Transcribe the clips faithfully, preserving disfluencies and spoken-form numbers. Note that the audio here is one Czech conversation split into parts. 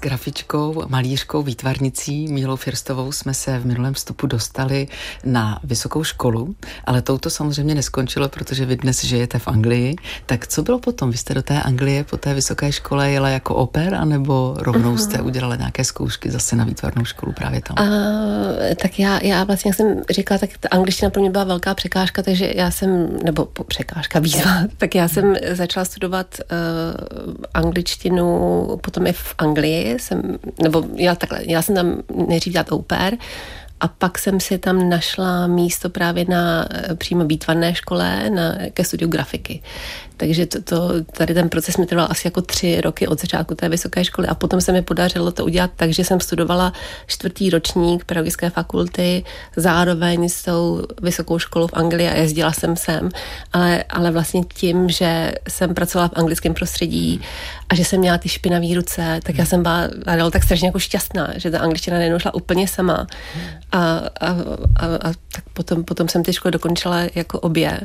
grafičkou, malířkou, výtvarnicí Mílou Firstovou jsme se v minulém vstupu dostali na vysokou školu, ale touto samozřejmě neskončilo, protože vy dnes žijete v Anglii. Tak co bylo potom? Vy jste do té Anglie po té vysoké škole jela jako au pair, anebo rovnou jste udělala nějaké zkoušky zase na výtvarnou školu právě tam? A, tak já, já vlastně, jak jsem říkala, tak ta angličtina pro mě byla velká překážka, takže já jsem, nebo překážka, výzva, tak já jsem začala studovat uh, angličtinu potom i v Anglii, jsem, nebo já takhle, já jsem tam nejdřív dělat au pair, a pak jsem si tam našla místo právě na přímo výtvarné škole na, ke studiu grafiky. Takže to, to, tady ten proces mi trval asi jako tři roky od začátku té vysoké školy a potom se mi podařilo to udělat tak, že jsem studovala čtvrtý ročník pedagogické fakulty zároveň s tou vysokou školou v Anglii a jezdila jsem sem, ale, ale vlastně tím, že jsem pracovala v anglickém prostředí a že jsem měla ty špinavé ruce, tak já jsem byla, byla tak strašně jako šťastná, že ta angličtina najednou šla úplně sama. A, a, a, a tak potom, potom jsem ty školy dokončila jako obě.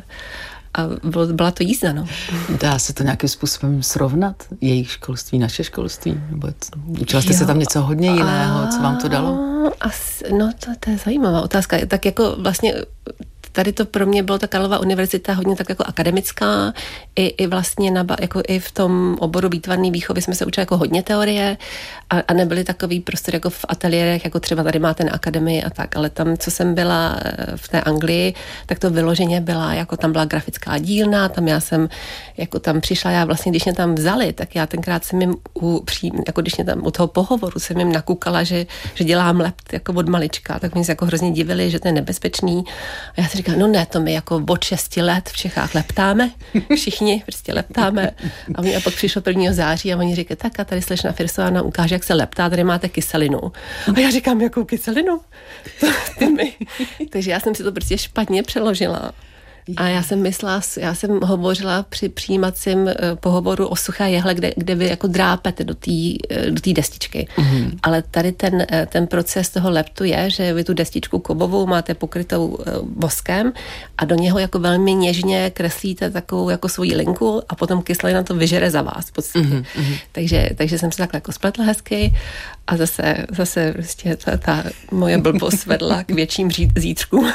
A bylo, byla to jízda, no. Dá se to nějakým způsobem srovnat? Jejich školství, naše školství? Nebo učila jste jo, se tam něco hodně jiného? Co vám to dalo? As, no to, to je zajímavá otázka. Tak jako vlastně tady to pro mě bylo ta Karlova univerzita hodně tak jako akademická, i, i vlastně na, jako i v tom oboru výtvarné výchovy jsme se učili jako hodně teorie a, a nebyly takový prostor jako v ateliérech, jako třeba tady máte na akademii a tak, ale tam, co jsem byla v té Anglii, tak to vyloženě byla, jako tam byla grafická dílna, tam já jsem, jako tam přišla, já vlastně, když mě tam vzali, tak já tenkrát jsem jim u, jako když mě tam u toho pohovoru jsem jim nakukala, že, že dělám lept jako od malička, tak mě se jako hrozně divili, že to je nebezpečný. A já si říkala, no ne, to my jako od šesti let v Čechách leptáme, všichni prostě leptáme. A, mě, a pak přišlo prvního září a oni říkají, tak a tady slečna Firstová nám ukáže, jak se leptá, tady máte kyselinu. A já říkám, jakou kyselinu? Takže já jsem si to prostě špatně přeložila. A já jsem myslela, já jsem hovořila při přijímacím pohovoru o suché jehle, kde, kde vy jako drápete do té do té destičky. Mm-hmm. Ale tady ten, ten proces toho leptu je, že vy tu destičku kovovou máte pokrytou voskem a do něho jako velmi něžně kreslíte takovou jako svoji linku a potom kyselina to vyžere za vás v podstatě. Mm-hmm. Takže, takže jsem se takhle jako spletla hezky a zase, zase prostě ta, ta moje blbost vedla k větším zítřkům.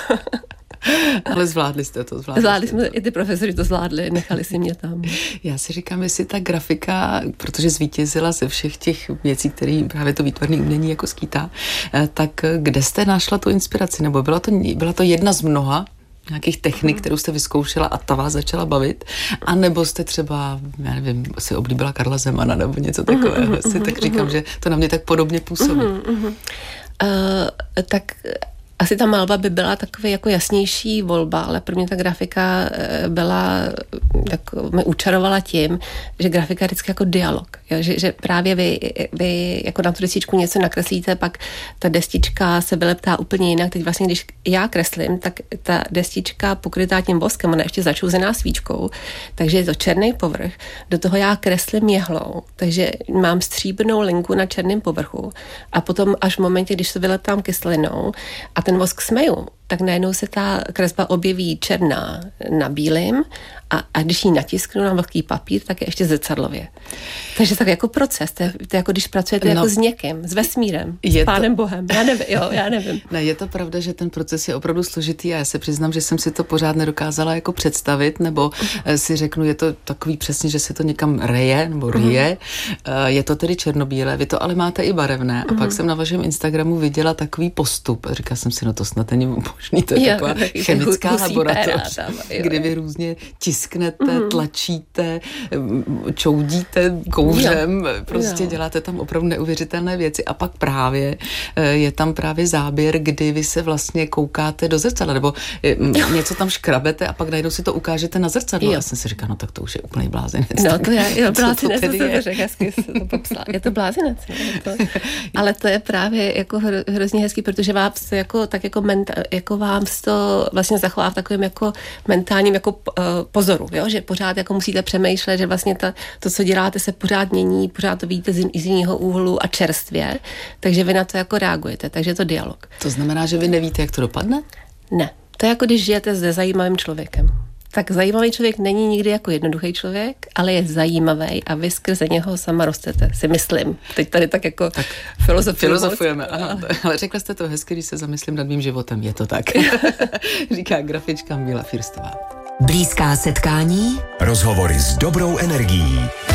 Ale zvládli jste to, zvládli, zvládli jste jsme, to. I ty profesory to zvládli, nechali si mě tam. Já si říkám, jestli ta grafika, protože zvítězila ze všech těch věcí, které právě to výtvarné umění jako skýtá, tak kde jste našla tu inspiraci? Nebo byla to, byla to jedna z mnoha nějakých technik, kterou jste vyzkoušela a ta vás začala bavit? A nebo jste třeba, já nevím, si oblíbila Karla Zemana nebo něco takového? Mm-hmm, si tak říkám, mm-hmm. že to na mě tak podobně působí. Mm-hmm. Uh, tak asi ta malba by byla takový jako jasnější volba, ale pro mě ta grafika byla, tak mi učarovala tím, že grafika je vždycky jako dialog. Jo? Že, že právě vy, vy jako na tu destičku něco nakreslíte, pak ta destička se vyleptá úplně jinak. Teď vlastně, když já kreslím, tak ta destička pokrytá tím voskem, ona je ještě začouzená svíčkou, takže je to černý povrch. Do toho já kreslím jehlou, takže mám stříbrnou linku na černém povrchu a potom až v momentě, když se vyleptám kyselinou a ten vosk smeju, tak najednou se ta kresba objeví černá na bílém a, a když ji natisknu na vlhký papír, tak je ještě zrcadlově. Takže tak jako proces, to je, to je jako když pracujete no, jako s někým, s vesmírem, s Pánem to... Bohem. Já nevím, jo, já nevím. Ne, je to pravda, že ten proces je opravdu složitý a já se přiznám, že jsem si to pořád nedokázala jako představit, nebo si řeknu, je to takový přesně, že se to někam reje, nebo rije. Uh-huh. Je to tedy černobílé, vy to ale máte i barevné. A uh-huh. pak jsem na vašem Instagramu viděla takový postup. Říkala jsem si, no to snad není možný, to je jo, taková chemická laboratoř, kdy vy různě tisknete, mm. tlačíte, čoudíte kouřem, jo. prostě jo. děláte tam opravdu neuvěřitelné věci a pak právě je tam právě záběr, kdy vy se vlastně koukáte do zrcadla, nebo něco tam škrabete a pak najednou si to ukážete na zrcadlo. Já jsem si říkala, no tak to už je úplný blázinec. No to je, jo, blázinec, to, to řekl, hezky to popsala. Je to blázinec. No, je to, ale to je právě jako hro, hrozně hezký, protože vám to jako, tak jako, menta, jako vám to vlastně zachová v takovém jako mentálním jako uh, pozoru, jo? Že pořád jako musíte přemýšlet, že vlastně ta, to, co děláte, se pořád mění, pořád to vidíte z, z jiného úhlu a čerstvě, takže vy na to jako reagujete, takže je to dialog. To znamená, že vy nevíte, jak to dopadne? Ne, to je jako když žijete se zajímavým člověkem. tak zajímavý člověk není nikdy jako jednoduchý člověk, ale je zajímavý a vy skrze něho sama rostete, si myslím. Teď tady tak jako tak filozofujeme. Filozofujeme, ano. Ale řekla jste to hezky, když se zamyslím nad mým životem. Je to tak. Říká grafička Míla Firstová. Blízká setkání. Rozhovory s dobrou energií.